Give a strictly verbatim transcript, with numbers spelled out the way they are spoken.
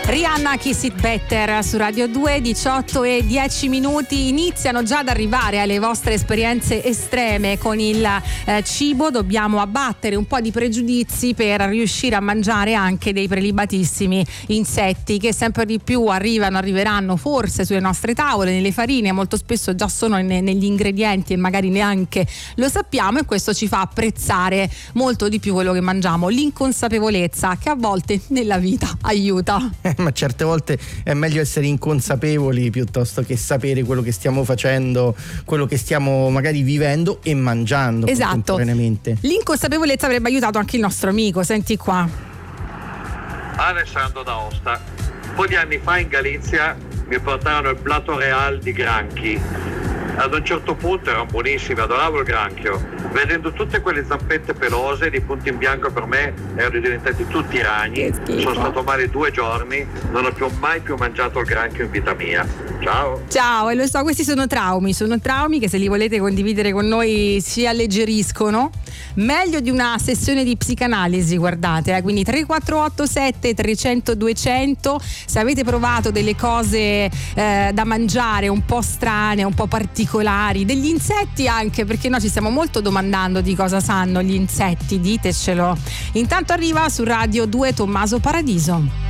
Rihanna, Kiss It Better su Radio due, diciotto e dieci minuti. Iniziano già ad arrivare alle vostre esperienze estreme con il eh, cibo. Dobbiamo abbattere un po' di pregiudizi per riuscire a mangiare anche dei prelibatissimi insetti che sempre di più arrivano, arriveranno forse sulle nostre tavole, nelle farine, molto spesso già sono ne, negli ingredienti e magari neanche lo sappiamo, e questo ci fa apprezzare molto di più quello che mangiamo. L'inconsapevolezza che a volte nella vita aiuta. Ma certe volte è meglio essere inconsapevoli piuttosto che sapere quello che stiamo facendo, quello che stiamo magari vivendo e mangiando. Esatto. Contemporaneamente. L'inconsapevolezza avrebbe aiutato anche il nostro amico, senti qua. Alessandro d'Aosta. Un po' di anni fa in Galizia mi portarono il plato real di granchi. Ad un certo punto erano buonissimi, adoravo il granchio. Vedendo tutte quelle zampette pelose di punti in bianco, per me erano diventati tutti ragni. Sono stato male due giorni, non ho più mai più mangiato il granchio in vita mia. Ciao. Ciao, e lo so, questi sono traumi, sono traumi che se li volete condividere con noi si alleggeriscono. Meglio di una sessione di psicanalisi, guardate, eh? Quindi tre quattro otto sette trecento duecento, se avete provato delle cose eh, da mangiare un po' strane, un po' particolari, degli insetti anche, perché noi ci stiamo molto domandando di cosa sanno gli insetti, ditecelo. Intanto arriva su Radio due Tommaso Paradiso.